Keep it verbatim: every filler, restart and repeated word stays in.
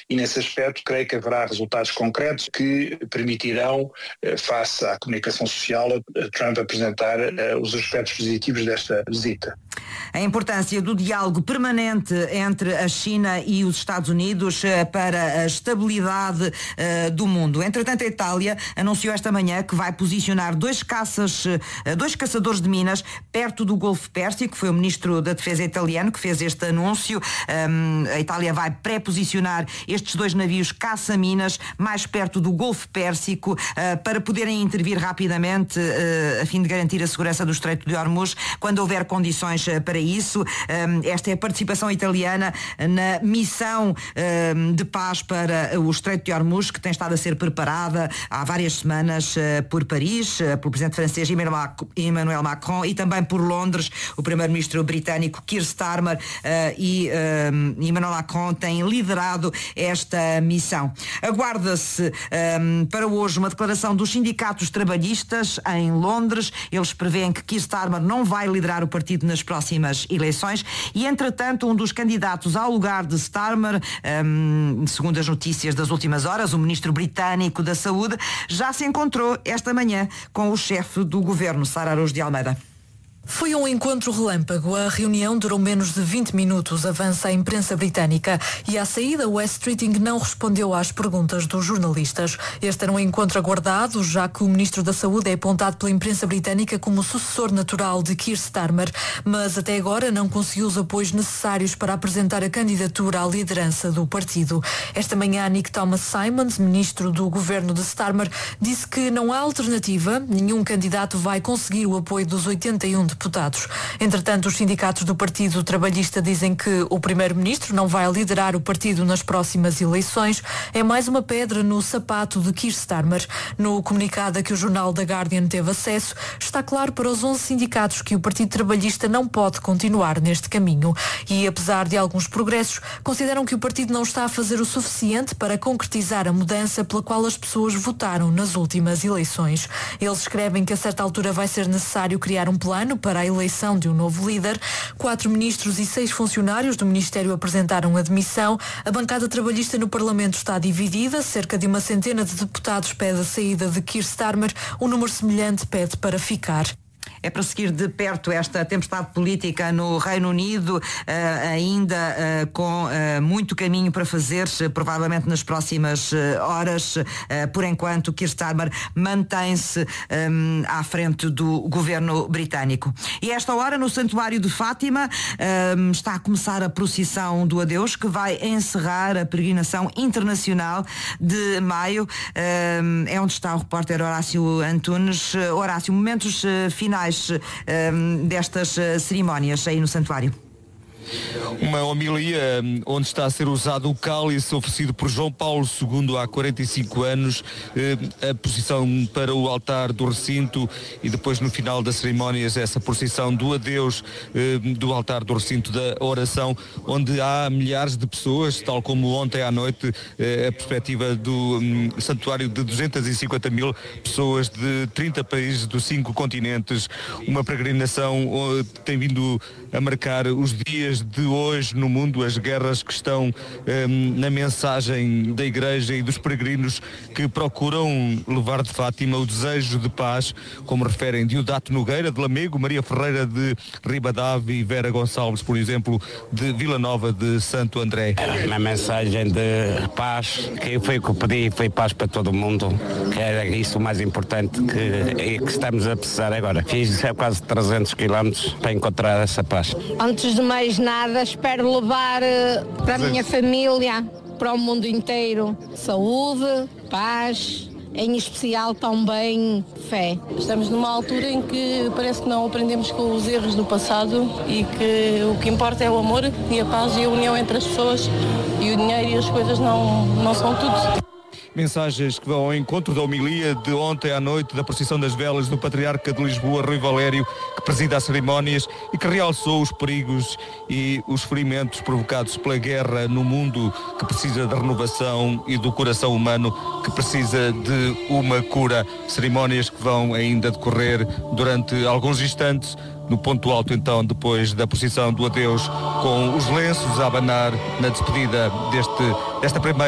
e nesse aspecto creio que haverá resultados concretos que permitirão, face à comunicação social, a Trump apresentar os aspectos positivos desta visita. A importância do diálogo permanente entre a China e os Estados Unidos para a estabilidade uh, do mundo. Entretanto, a Itália anunciou esta manhã que vai posicionar dois caças, uh, dois caçadores de minas perto do Golfo Pérsico. Foi o ministro da Defesa italiano que fez este anúncio. Um, a Itália vai pré-posicionar estes dois navios caça-minas mais perto do Golfo Pérsico uh, para poderem intervir rapidamente uh, a fim de garantir a segurança do Estreito de Hormuz quando houver condições uh, para isso. Um, esta é a participação italiana na missão um, de paz para o Estreito de Hormuz, que tem estado a ser preparada há várias semanas uh, por Paris, uh, pelo presidente francês Emmanuel Macron e também por Londres. O primeiro-ministro britânico Keir Starmer uh, e uh, Emmanuel Macron têm liderado esta missão. Aguarda-se um, para hoje uma declaração dos sindicatos trabalhistas em Londres. Eles prevêem que Keir Starmer não vai liderar o partido nas próximas eleições e, entretanto, um dos candidatos ao lugar de Starmer, um, segundo as notícias das últimas horas, o ministro britânico da Saúde, já se encontrou esta manhã com o chefe do governo, Sara Araújo de Almeida. Foi um encontro relâmpago. A reunião durou menos de vinte minutos, avança a imprensa britânica. E à saída, West Streeting não respondeu às perguntas dos jornalistas. Este era um encontro aguardado, já que o Ministro da Saúde é apontado pela imprensa britânica como sucessor natural de Keir Starmer, mas até agora não conseguiu os apoios necessários para apresentar a candidatura à liderança do partido. Esta manhã, Nick Thomas Simons, Ministro do Governo de Starmer, disse que não há alternativa, nenhum candidato vai conseguir o apoio dos oitenta e um deputados. Entretanto, os sindicatos do Partido Trabalhista dizem que o primeiro-ministro não vai liderar o partido nas próximas eleições. É mais uma pedra no sapato de Keir Starmer. No comunicado a que o jornal The Guardian teve acesso, está claro para os onze sindicatos que o Partido Trabalhista não pode continuar neste caminho. E, apesar de alguns progressos, consideram que o partido não está a fazer o suficiente para concretizar a mudança pela qual as pessoas votaram nas últimas eleições. Eles escrevem que a certa altura vai ser necessário criar um plano para para a eleição de um novo líder. Quatro ministros e seis funcionários do Ministério apresentaram a demissão. A bancada trabalhista no Parlamento está dividida. Cerca de uma centena de deputados pede a saída de Keir Starmer. Um número semelhante pede para ficar. É para seguir de perto esta tempestade política no Reino Unido, uh, ainda uh, com uh, muito caminho para fazer, uh, provavelmente nas próximas uh, horas. Uh, por enquanto, Keir Starmer mantém-se um, à frente do governo britânico. E a esta hora, no Santuário de Fátima, um, está a começar a procissão do adeus, que vai encerrar a peregrinação internacional de maio. Um, é onde está o repórter Horácio Antunes. Horácio, momentos uh, finais destas cerimónias aí no santuário. Uma homilia onde está a ser usado o cálice oferecido por João Paulo segundo há quarenta e cinco anos, a posição para o altar do recinto e depois no final das cerimónias essa procissão do adeus do altar do recinto da oração, onde há milhares de pessoas, tal como ontem à noite a perspectiva do santuário de duzentas e cinquenta mil pessoas de trinta países dos cinco continentes. Uma peregrinação que tem vindo a marcar os dias de hoje no mundo, as guerras que estão um, na mensagem da Igreja e dos peregrinos que procuram levar de Fátima o desejo de paz, como referem Diodato Nogueira de Lamego, Maria Ferreira de Ribadave e Vera Gonçalves, por exemplo, de Vila Nova de Santo André. Uma mensagem de paz, que foi o que eu pedi, foi paz para todo o mundo, que era isso o mais importante que, que estamos a precisar agora. Fiz quase trezentos quilómetros para encontrar essa paz. Antes de mais nada, espero levar uh, para a minha família, para o mundo inteiro, saúde, paz, em especial também fé. Estamos numa altura em que parece que não aprendemos com os erros do passado e que o que importa é o amor e a paz e a união entre as pessoas, e o dinheiro e as coisas não, não são tudo. Mensagens que vão ao encontro da homilia de ontem à noite da procissão das velas do Patriarca de Lisboa, Rui Valério, que presida as cerimónias e que realçou os perigos e os ferimentos provocados pela guerra no mundo, que precisa de renovação, e do coração humano, que precisa de uma cura. Cerimónias que vão ainda decorrer durante alguns instantes. No ponto alto, então, depois da procissão do adeus, com os lenços a abanar na despedida deste, desta primeira